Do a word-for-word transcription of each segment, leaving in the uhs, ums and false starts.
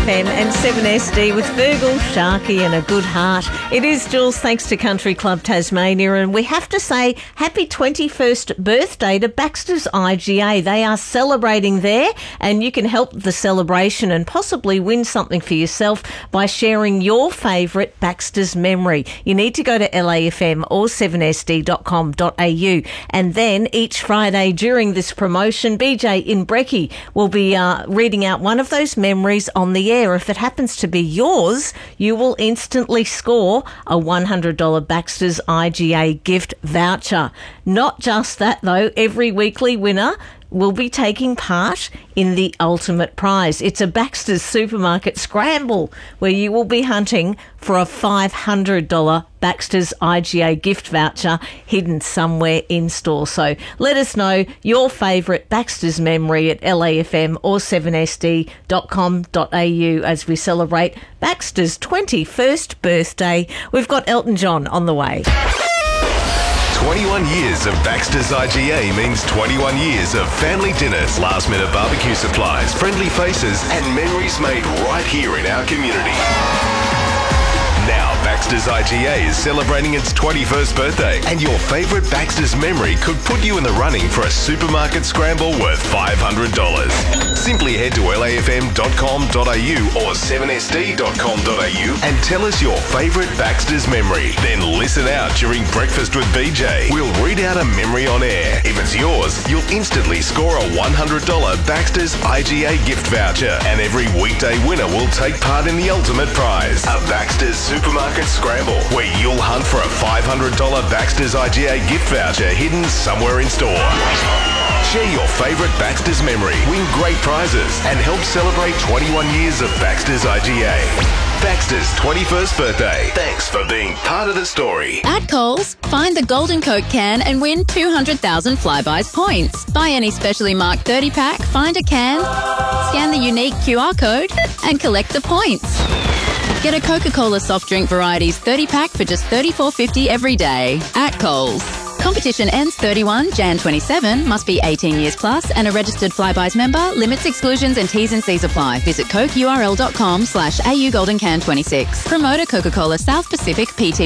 M and seven S D with Virgil, Sharky and a good heart. It is Jules, thanks to Country Club Tasmania, and we have to say happy twenty-first birthday to Baxter's I G A. They are celebrating there, and you can help the celebration and possibly win something for yourself by sharing your favourite Baxter's memory. You need to go to L A F M or seven S D dot com dot A U, and then each Friday during this promotion, B J in Brecky will be uh, reading out one of those memories on the air. If it happens to be yours, you will instantly score a one hundred dollars Baxter's I G A gift voucher. Not just that though, every weekly winner will be taking part in the ultimate prize. It's a Baxter's Supermarket Scramble where you will be hunting for a five hundred dollars Baxter's I G A gift voucher hidden somewhere in store. So let us know your favourite Baxter's memory at L A F M or seven S D dot com dot A U as we celebrate Baxter's twenty-first birthday. We've got Elton John on the way. twenty-one years of Baxter's I G A means twenty-one years of family dinners, last-minute barbecue supplies, friendly faces, and memories made right here in our community. Now, Baxter's I G A is celebrating its twenty-first birthday, and your favourite Baxter's memory could put you in the running for a supermarket scramble worth five hundred dollars. Simply head to L A F M dot com dot A U or seven S D dot com dot A U and tell us your favourite Baxter's memory. Then listen out during Breakfast with B J. We'll read out a memory on air. If it's yours, you'll instantly score a one hundred dollars Baxter's I G A gift voucher, and every weekday winner will take part in the ultimate prize, a Baxter's Supermarket Scramble, where you'll hunt for a five hundred dollars Baxter's I G A gift voucher hidden somewhere in store. Share your favourite Baxter's memory, win great prizes, and help celebrate twenty-one years of Baxter's I G A. Baxter's twenty-first birthday. Thanks for being part of the story. At Coles, find the Golden Coke can and win two hundred thousand Flybuys points. Buy any specially marked thirty pack, find a can, scan the unique Q R code, and collect the points. Get a Coca-Cola soft drink varieties thirty pack for just thirty-four fifty every day at Coles. Competition ends thirty-first of January twenty-seven. Must be eighteen years plus and a registered Flybuys member. Limits, exclusions and T's and C's apply. Visit cokeurl.com slash AU Golden Can twenty-six. Promoter Coca-Cola South Pacific Pty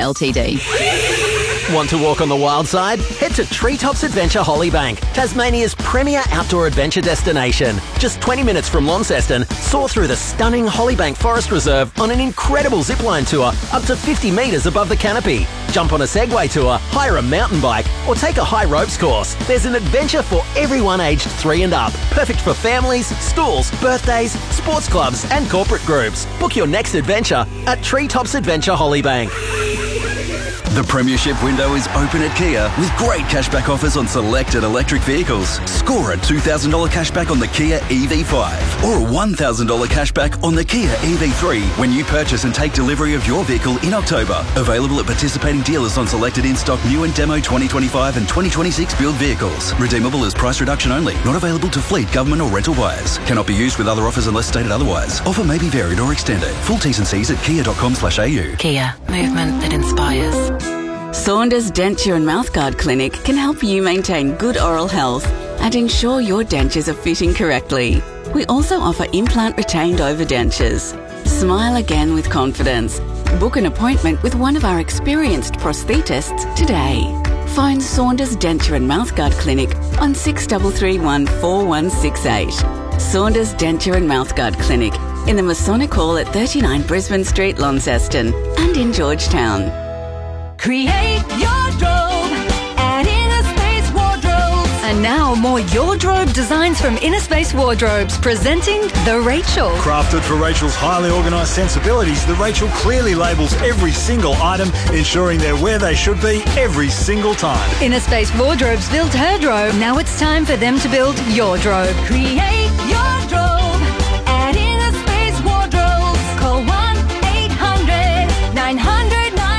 Ltd. Want to walk on the wild side? Head to Treetops Adventure Hollybank, Tasmania's premier outdoor adventure destination. Just twenty minutes from Launceston, soar through the stunning Hollybank Forest Reserve on an incredible zipline tour up to fifty metres above the canopy. Jump on a Segway tour, hire a mountain bike, or take a high ropes course. There's an adventure for everyone aged three and up. Perfect for families, schools, birthdays, sports clubs, and corporate groups. Book your next adventure at Treetops Adventure Hollybank. The Premiership window is open at Kia with great cashback offers on selected electric vehicles. Score a two thousand dollars cashback on the Kia E V five or a one thousand dollars cashback on the Kia E V three when you purchase and take delivery of your vehicle in October. Available at participating dealers on selected in-stock new and demo twenty twenty-five and twenty twenty-six build vehicles. Redeemable as price reduction only. Not available to fleet, government or rental buyers. Cannot be used with other offers unless stated otherwise. Offer may be varied or extended. Full T's and C's at kia dot com slash A U. Kia. Movement that inspires. Saunders Denture and Mouthguard Clinic can help you maintain good oral health and ensure your dentures are fitting correctly. We also offer implant retained overdentures. Smile again with confidence. Book an appointment with one of our experienced prosthetists today. Phone Saunders Denture and Mouthguard Clinic on six three three one four one six eight. Saunders Denture and Mouthguard Clinic in the Masonic Hall at thirty-nine Brisbane Street, Launceston, and in Georgetown. Create your drobe at Inner Space Wardrobes. And now more Your Drobe designs from Inner Space Wardrobes, presenting the Rachel. Crafted for Rachel's highly organised sensibilities, the Rachel clearly labels every single item, ensuring they're where they should be every single time. Inner Space Wardrobes built her drobe. Now it's time for them to build your drobe. Create your drobe at Inner Space Wardrobes. Call one eight hundred nine hundred.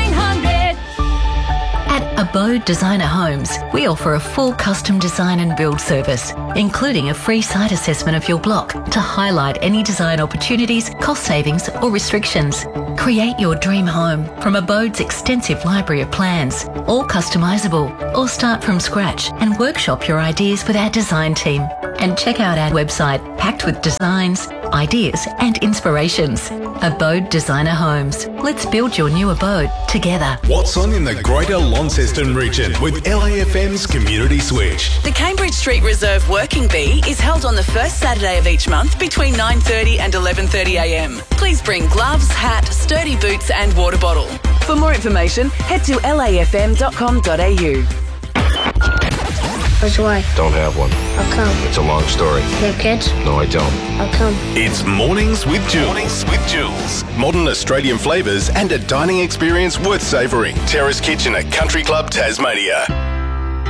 Abode Designer Homes, we offer a full custom design and build service, including a free site assessment of your block to highlight any design opportunities, cost savings or restrictions. Create your dream home from Abode's extensive library of plans, all customisable, or start from scratch and workshop your ideas with our design team. And check out our website packed with designs, ideas and inspirations. Abode Designer Homes. Let's build your new abode together. What's on in the Greater Launceston region with L A F M's Community Switch? The Cambridge Street Reserve Working Bee is held on the first Saturday of each month between nine thirty and eleven thirty a m. Please bring gloves, hat, sturdy boots and water bottle. For more information, head to l a f m dot com dot a u. Where's your wife? Don't have one. How come? It's a long story. You have kids? No, I don't. How come? It's Mornings with Jules. Mornings with Jules. Modern Australian flavours and a dining experience worth savouring. Terrace Kitchen at Country Club Tasmania.